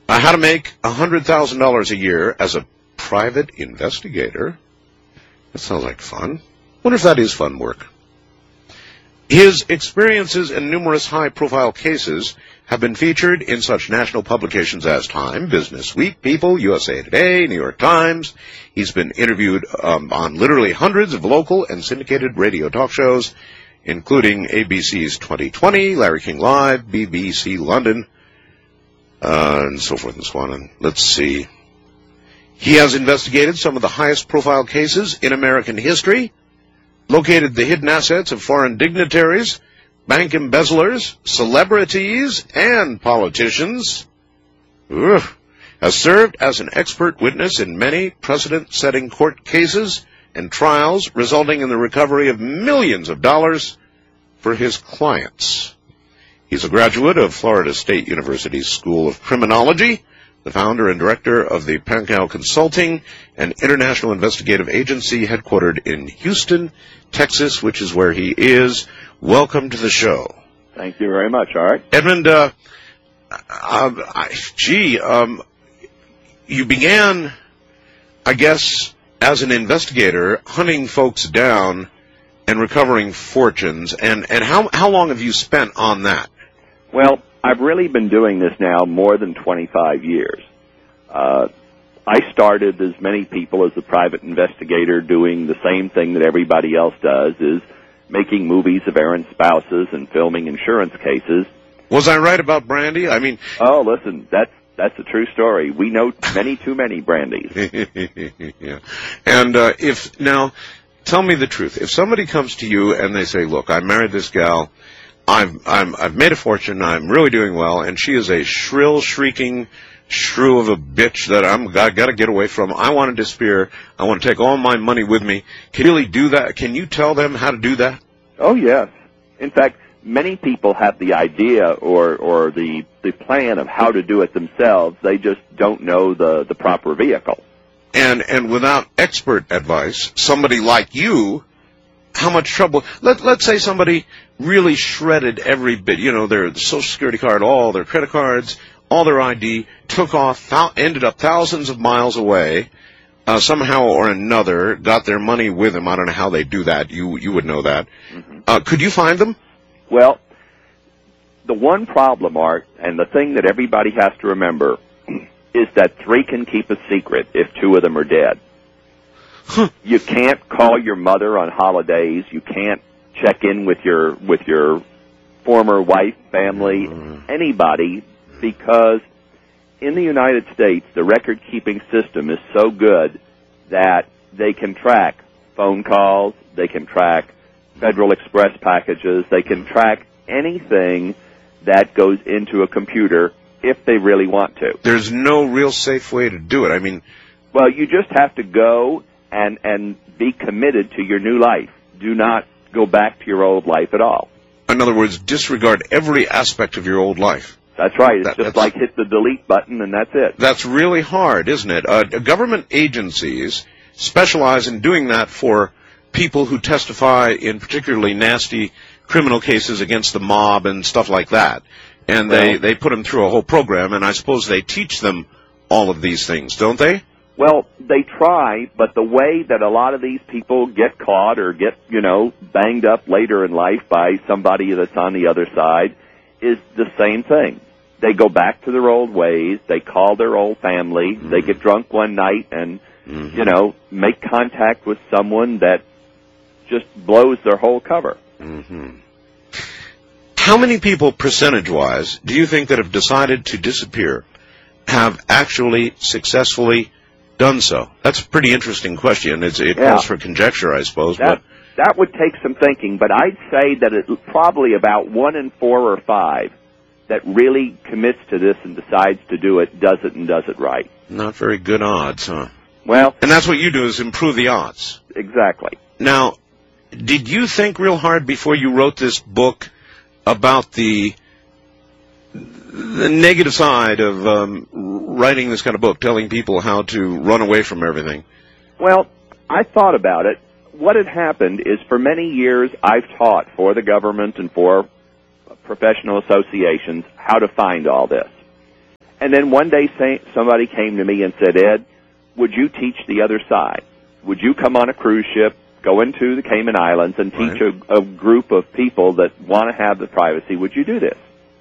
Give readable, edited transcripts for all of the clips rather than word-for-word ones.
How to make $100,000 a year as a private investigator. That sounds like fun. Wonder if that is fun work. His experiences in numerous high-profile cases have been featured in such national publications as Time, Business Week, People, USA Today, New York Times. He's been interviewed on literally hundreds of local and syndicated radio talk shows, including ABC's 2020, Larry King Live, BBC London, and so forth and so on. And let's see. He has investigated some of the highest-profile cases in American history, located the hidden assets of foreign dignitaries, bank embezzlers, celebrities, and politicians. Has served as an expert witness in many precedent-setting court cases and trials, resulting in the recovery of millions of dollars for his clients. He's a graduate of Florida State University's School of Criminology, the founder and director of the Pankow Consulting, an international investigative agency headquartered in Houston, Texas, which is where he is. Welcome to the show. Thank you very much, Art. Edmund, you began, I guess, as an investigator, hunting folks down and recovering fortunes, and how long have you spent on that? Well, I've really been doing this now more than 25 years. I started, as many people, as a private investigator doing the same thing that everybody else does, is making movies of errant spouses and filming insurance cases. Was I right about Brandy? I mean... Oh, listen, that's a true story. We know many too many Brandys. Yeah. And now, tell me the truth. If somebody comes to you and they say, look, I married this gal, I've made a fortune, I'm really doing well, and she is a shrill, shrieking shrew of a bitch that I got to get away from. I want to disappear. I want to take all my money with me. Can you really do that? Can you tell them how to do that? Oh, yes. In fact, many people have the idea or the plan of how to do it themselves. They just don't know the proper vehicle. And without expert advice, somebody like you, how much trouble? Let's say somebody really shredded every bit, their Social Security card, all their credit cards, all their ID, took off, ended up thousands of miles away, somehow or another, got their money with them. I don't know how they do that. You would know that. Mm-hmm. Could you find them? Well, the one problem, Art, and the thing that everybody has to remember, is that 3 can keep a secret if 2 of them are dead. You can't call your mother on holidays. You can't check in with your former wife, family, anybody, because in the United States, the record-keeping system is so good that they can track phone calls, they can track Federal Express packages, they can track anything that goes into a computer if they really want to. There's no real safe way to do it. I mean... Well, you just have to go and be committed to your new life. Do not go back to your old life at all. In other words, disregard every aspect of your old life. That's right. It's just like hit the delete button and that's it. That's really hard, isn't it? Government agencies specialize in doing that for people who testify in particularly nasty criminal cases against the mob and stuff like that. And they put them through a whole program, and I suppose they teach them all of these things, don't they? Well, they try, but the way that a lot of these people get caught or get, banged up later in life by somebody that's on the other side is the same thing. They go back to their old ways. They call their old family. Mm-hmm. They get drunk one night and, make contact with someone that just blows their whole cover. Mm-hmm. How many people, percentage-wise, do you think that have decided to disappear have actually successfully done so? That's a pretty interesting question. It calls for conjecture, I suppose. That would take some thinking, but I'd say that it's probably about 1 in 4 or 5 that really commits to this and decides to do it, does it, and does it right. Not very good odds, huh? Well... And that's what you do, is improve the odds. Exactly. Now, did you think real hard before you wrote this book about the negative side of writing this kind of book, telling people how to run away from everything? Well, I thought about it. What had happened is for many years I've taught for the government and for professional associations how to find all this. And then one day somebody came to me and said, Ed, would you teach the other side? Would you come on a cruise ship, go into the Cayman Islands, and teach a group of people that want to have the privacy? Would you do this?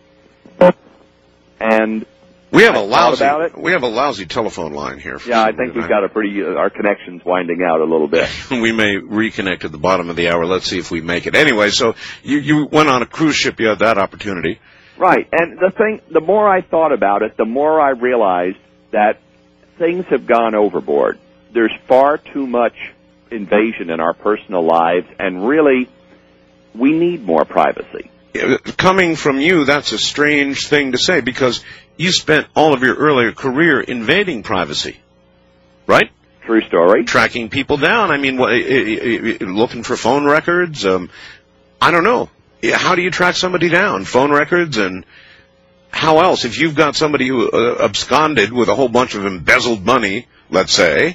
And we have a lousy telephone line here. Yeah, I think we've got our connection's winding out a little bit. We may reconnect at the bottom of the hour. Let's see if we make it. Anyway, so you went on a cruise ship. You had that opportunity. Right. And the more I thought about it, the more I realized that things have gone overboard. There's far too much invasion in our personal lives, and really, we need more privacy. Coming from you, that's a strange thing to say, because you spent all of your earlier career invading privacy, right? True story. Tracking people down. I mean, looking for phone records. I don't know. How do you track somebody down? Phone records, and how else? If you've got somebody who absconded with a whole bunch of embezzled money, let's say,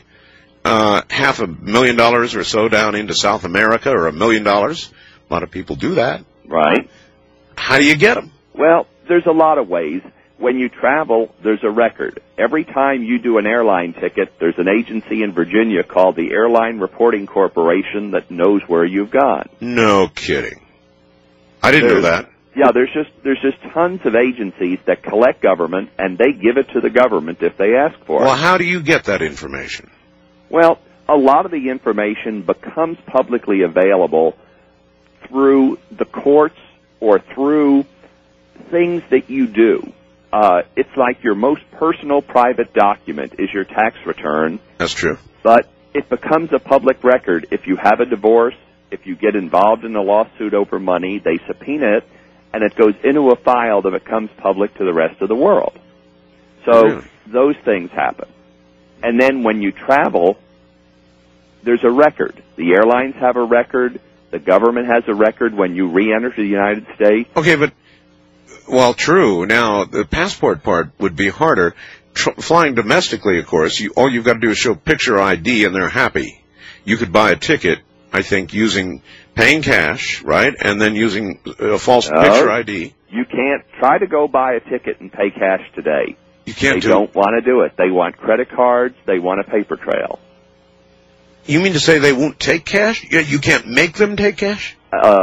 $500,000 or so down into South America, or $1 million, a lot of people do that. Right. How do you get them? Well, there's a lot of ways. When you travel, there's a record. Every time you do an airline ticket, there's an agency in Virginia called the Airline Reporting Corporation that knows where you've gone. No kidding. I didn't know that. Yeah, there's just tons of agencies that collect government, and they give it to the government if they ask for it. Well, how do you get that information? Well, a lot of the information becomes publicly available through the courts or through things that you do. It's like your most personal private document is your tax return. That's true. But it becomes a public record. If you have a divorce, if you get involved in a lawsuit over money, they subpoena it, and it goes into a file that becomes public to the rest of the world. So those things happen. And then when you travel, there's a record. The airlines have a record. The government has a record when you re-enter the United States. Okay, but, well, true. Now, the passport part would be harder. Flying domestically, of course, all you've got to do is show picture ID, and they're happy. You could buy a ticket, I think, paying cash, right, and then using a false picture ID. You can't try to go buy a ticket and pay cash today. You can't They don't want to do it. They want credit cards. They want a paper trail. You mean to say they won't take cash? You can't make them take cash?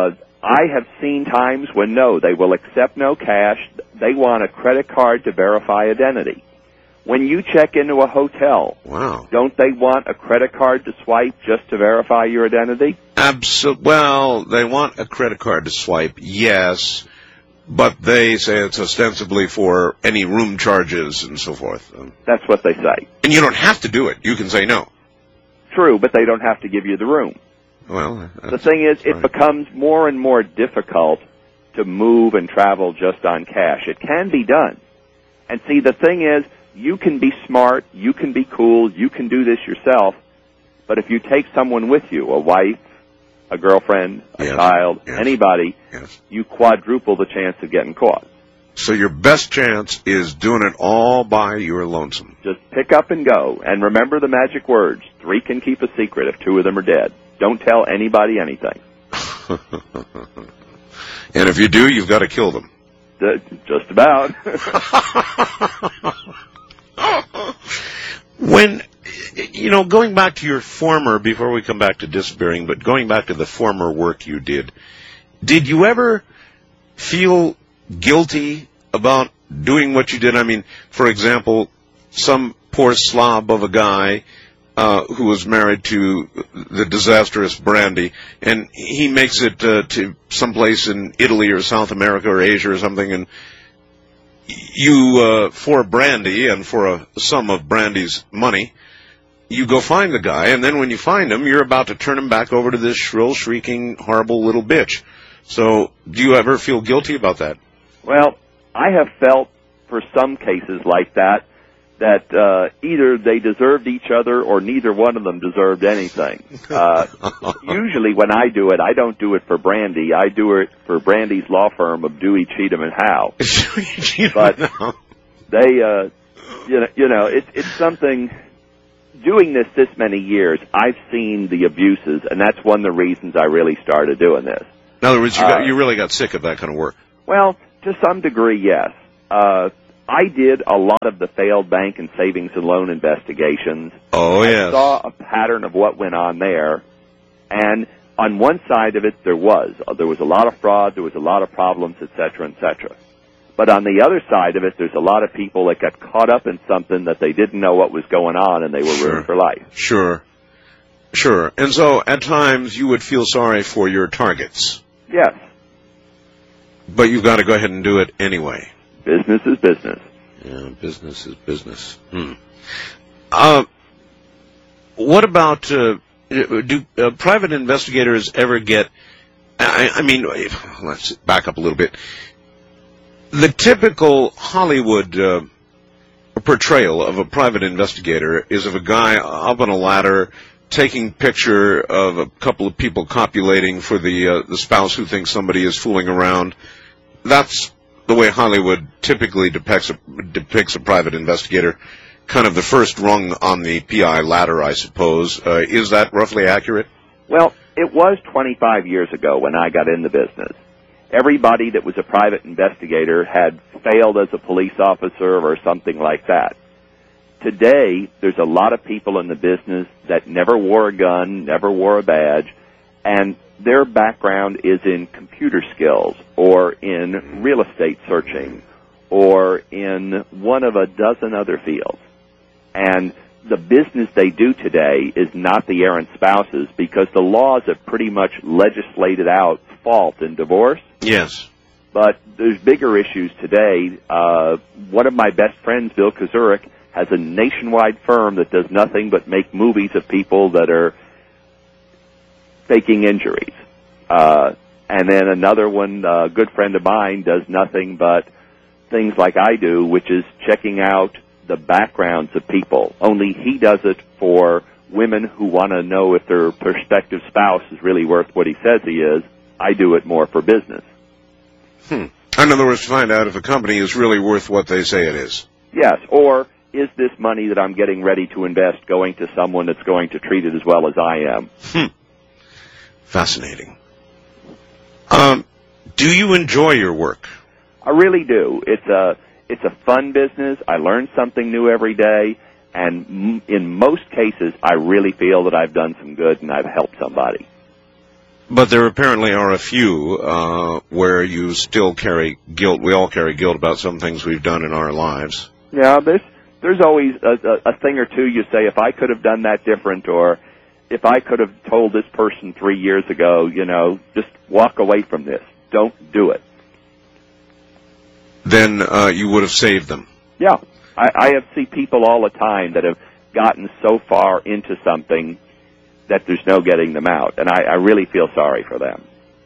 I have seen times when, no, they will accept no cash. They want a credit card to verify identity. When you check into a hotel, don't they want a credit card to swipe just to verify your identity? Well, they want a credit card to swipe, yes, but they say it's ostensibly for any room charges and so forth. That's what they say. And you don't have to do it. You can say no. True, but they don't have to give you the room. Well, the thing is, it becomes more and more difficult to move and travel just on cash. It can be done. And see, the thing is, you can be smart, you can be cool, you can do this yourself, but if you take someone with you, a wife, a girlfriend, a child, anybody, you quadruple the chance of getting caught. So your best chance is doing it all by your lonesome. Just pick up and go. And remember the magic words. 3 can keep a secret if 2 of them are dead. Don't tell anybody anything. And if you do, you've got to kill them. Just about. When, going back to your former, before we come back to disappearing, but going back to the former work you did you ever feel guilty about doing what you did? I mean, for example, some poor slob of a guy who was married to the disastrous Brandy, and he makes it to someplace in Italy or South America or Asia or something, and you, for Brandy and for a sum of Brandy's money, you go find the guy, and then when you find him, you're about to turn him back over to this shrill, shrieking, horrible little bitch. So, do you ever feel guilty about that? Well, I have felt for some cases like that either they deserved each other or neither one of them deserved anything. Usually when I do it, I don't do it for Brandy. I do it for Brandy's law firm of Dewey, Cheatham, and Howe. But they, it's something. Doing this many years, I've seen the abuses, and that's one of the reasons I really started doing this. In other words, you really got sick of that kind of work. Well, to some degree, yes. I did a lot of the failed bank and savings and loan investigations. Oh, yes. I saw a pattern of what went on there, and on one side of it, there was a lot of fraud, there was a lot of problems, et cetera, et cetera. But on the other side of it, there's a lot of people that got caught up in something that they didn't know what was going on, and they were ruined for life. Sure. And so, at times, you would feel sorry for your targets. Yes. But you've got to go ahead and do it anyway. Business is business. Yeah, business is business. What about, do private investigators ever get, I mean, let's back up a little bit. The typical Hollywood portrayal of a private investigator is of a guy up on a ladder taking picture of a couple of people copulating for the spouse who thinks somebody is fooling around. That's the way Hollywood typically depicts a private investigator, kind of the first rung on the PI ladder, I suppose. Is that roughly accurate? Well, it was 25 years ago when I got in the business. Everybody that was a private investigator had failed as a police officer or something like that. Today, there's a lot of people in the business that never wore a gun, never wore a badge, and their background is in computer skills or in real estate searching or in one of a dozen other fields. And the business they do today is not the errant spouses because the laws have pretty much legislated out fault in divorce. Yes. But there's bigger issues today. One of my best friends, Bill Kazurik, has a nationwide firm that does nothing but make movies of people that are faking injuries. And then another one, a good friend of mine, does nothing but things like I do, which is checking out the backgrounds of people. Only he does it for women who want to know if their prospective spouse is really worth what he says he is. I do it more for business. In other words, to find out if a company is really worth what they say it is. Yes, or is this money that I'm getting ready to invest going to someone that's going to treat it as well as I am? Fascinating. Do you enjoy your work? I really do. It's a fun business. I learn something new every day, and in most cases, I really feel that I've done some good and I've helped somebody. But there apparently are a few where you still carry guilt. We all carry guilt about some things we've done in our lives. Yeah, there's always a thing or two you say, if I could have done that different, or if I could have told this person 3 years ago, just walk away from this. Don't do it. Then you would have saved them. Yeah. I have seen people all the time that have gotten so far into something that there's no getting them out, and I really feel sorry for them.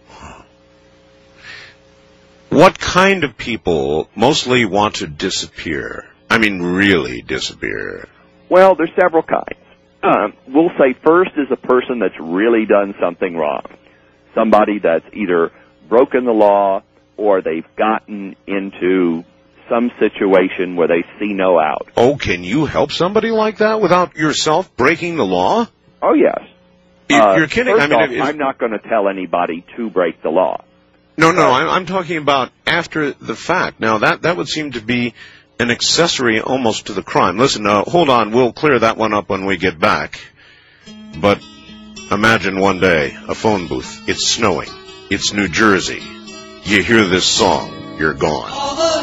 What kind of people mostly want to disappear? I mean, really disappear? Well, there's several kinds. We'll say first is a person that's really done something wrong. Somebody that's either broken the law or they've gotten into some situation where they see no out. Oh, can you help somebody like that without yourself breaking the law? Oh, yes. You're kidding. First off, I'm not going to tell anybody to break the law. No, I'm talking about after the fact. Now, that would seem to be an accessory almost to the crime. Listen, hold on. We'll clear that one up when we get back. But imagine one day, a phone booth. It's snowing. It's New Jersey. You hear this song, you're gone.